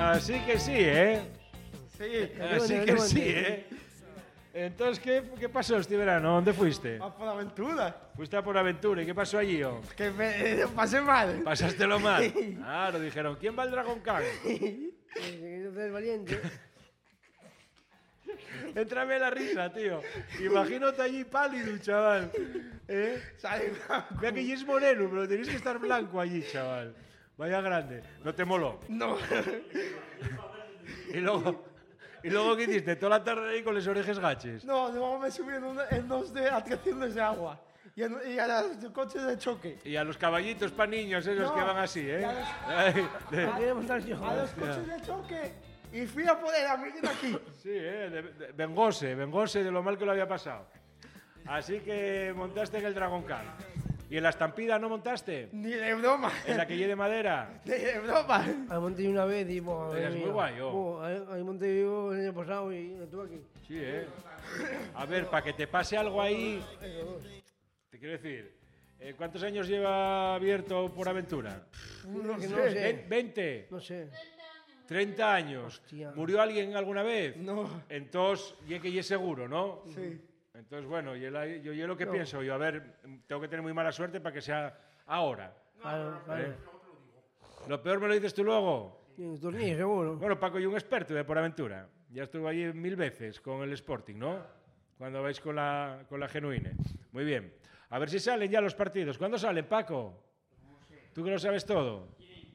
Así que sí, ¿eh? Sí. Así que sí, ¿eh? Entonces, ¿qué pasó este verano? ¿Dónde fuiste? A por aventura. Fuiste a por aventura. ¿Y qué pasó allí, oh? Que me pasé mal. Pasástelo mal. Claro, dijeron, ¿quién va al Dragon Khan? Yo soy valiente. Entrame la risa, tío. Imagínate allí pálido, chaval. ¿Eh? Sale blanco. Vea que ya es moreno, pero tenéis que estar blanco allí, chaval. Vaya grande. ¿No te moló? No. Y luego ¿qué hiciste? Toda la tarde ahí con las orejas gaches. No, luego me subí en dos de atracciones de agua. Y a los coches de choque. Y a los caballitos para niños, esos No. que van así, ¿eh? Y a los- Ay, de- Quiero montar yo. A los coches de choque. Y fui a por el amiguito aquí. Sí, vengóse de lo mal que lo había pasado. Así que montaste en el Dragon Khan. ¿Y en la estampida no montaste? Ni de broma. ¿En la que lleve de madera? Ni de broma. Ahí monté una vez y... Buah, Eres muy guay, oh. Ahí monté yo el año pasado y estuve aquí. Sí, ¿eh? A ver, para que te pase algo ahí, te quiero decir, ¿cuántos años lleva abierto por aventura? No Que sé. no sé. 20, No sé. 30 años. Hostia. ¿Murió alguien alguna vez? No. Entonces, y que es seguro, ¿no? Sí. Entonces, bueno, yo lo que pienso, yo, a ver, tengo que tener muy mala suerte para que sea ahora. Claro, claro. Lo peor me lo dices tú luego. Y tornillo, seguro. Bueno, Paco y un experto de por aventura. Ya estuve allí 1000 veces con el Sporting, ¿no? Cuando vais con la Genuine. Muy bien. A ver si salen ya los partidos. ¿Cuándo salen, Paco? Tú que lo sabes todo.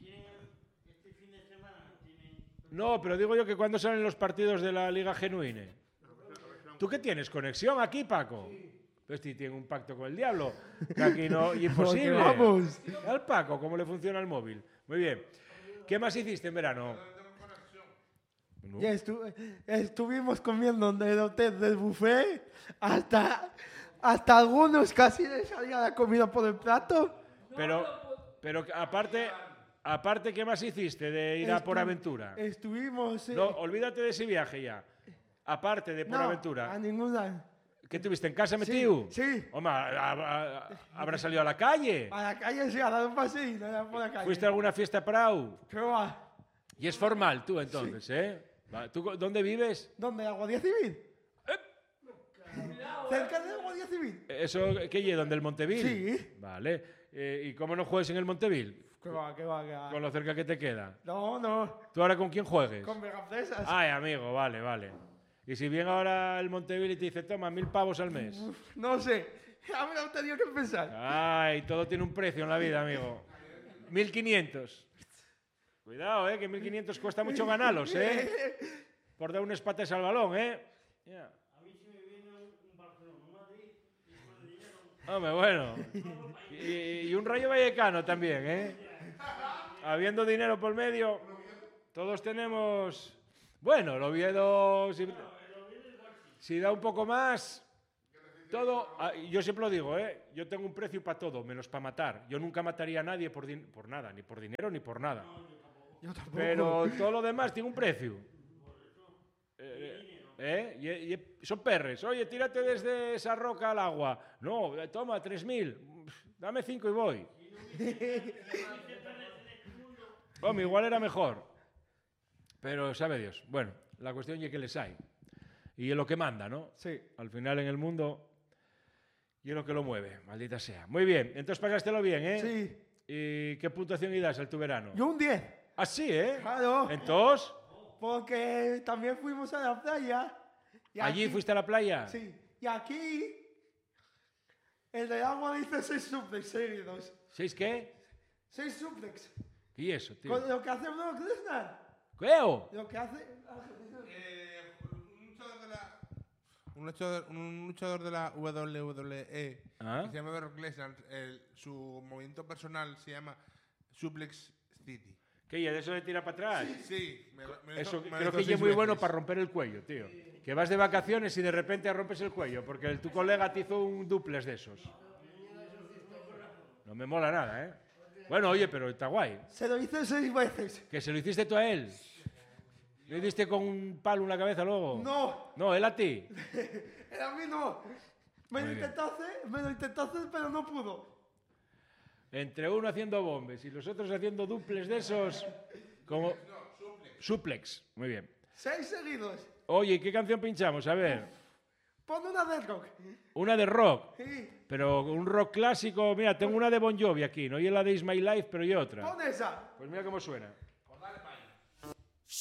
No, pero digo yo que cuándo salen los partidos de la Liga Genuine. ¿Tú qué tienes? ¿Conexión aquí, Paco? Pues tiene un pacto con el diablo. Que aquí no, y imposible. Vamos. Al Paco, ¿cómo le funciona el móvil? Muy bien. ¿Qué más hiciste en verano? No. Ya estuvimos comiendo del hotel del buffet hasta algunos casi les salía la comida por el plato. Pero aparte, ¿qué más hiciste de ir a por aventura? Estuvimos... No, olvídate de ese viaje ya. Aparte de por no, aventura. a ninguna. ¿Qué tuviste en casa metido? Sí. Hombre, habrá salido a la calle. A la calle sí, a dar un paseo, por la calle. ¿Fuiste a alguna fiesta Prau? ¿Qué va? Y es formal tú entonces, ¿eh? Va, ¿tú dónde vives? ¿Dónde? ¿La Guardia Civil? ¿Cerca de la Guardia Civil? ¿Eso qué lleva? ¿Dónde el Montevil? Sí. Vale. ¿Y cómo no juegues en el Montevil? ¿Qué va? ¿Qué va? ¿Qué va? Con lo cerca que te queda. No. ¿Tú ahora con quién juegues? Con megafresas. Ay, amigo, vale. Y si viene ahora el Montevil y te dice, toma, 1000 pavos al mes. No sé. Ya me lo he tenido que pensar. Ay, todo tiene un precio en la vida, amigo. 1500. Cuidado, que 1500 cuesta mucho ganarlos, por dar unos pates al balón, Ya. Hombre, bueno. Y un Rayo Vallecano también, Habiendo dinero por medio, todos tenemos... Bueno, el Oviedo, si da un poco más, todo... Yo siempre lo digo, yo tengo un precio para todo, menos para matar. Yo nunca mataría a nadie por nada, ni por dinero ni por nada. Yo tampoco. Pero todo lo demás tiene un precio. Son perres. Oye, tírate desde esa roca al agua. No, toma, 3000. Dame 5 y voy. Hombre, igual era mejor. Pero sabe Dios. Bueno, la cuestión es que les hay. Y es lo que manda, ¿no? Sí. Al final en el mundo, y es lo que lo mueve, maldita sea. Muy bien, entonces pasástelo bien, ¿eh? Sí. ¿Y qué puntuación y das al tu verano? Yo un 10. Ah, sí, ¿eh? Claro. Entonces, Porque también fuimos a la playa. Y ¿allí aquí- fuiste a la playa? Sí. Y aquí... El de agua dice 6 suplex seguidos. ¿6 qué? 6 suplex. ¿Y eso, tío? Con lo que hace Brock Lesnar. ¿Qué? Lo que hace... Un luchador de la WWE Ah. que se llama Brock Lesnar, su movimiento personal se llama Suplex City. ¿Qué? ¿Y de eso de tirar para atrás? Sí, Eso creo que es muy bueno para romper el cuello, tío. Que vas de vacaciones y de repente rompes el cuello, porque tu colega te hizo un duplex de esos. No me mola nada, ¿eh? Bueno, oye, pero está guay. Se lo hice 6 veces. ¿Que se lo hiciste tú a él? ¿Le diste con un palo en la cabeza luego? No. No, él a ti. Él a mí no. Me Muy lo bien. intentó hacer, pero no pudo. Entre uno haciendo bombes y los otros haciendo duples de esos, como... Suplex. Muy bien. 6 seguidos. Oye, ¿qué canción pinchamos? A ver. Pon una de rock. Una de rock. Sí. Pero un rock clásico. Mira, tengo una de Bon Jovi aquí. No y la de Is My Life, pero y otra. Pon esa. Pues mira cómo suena.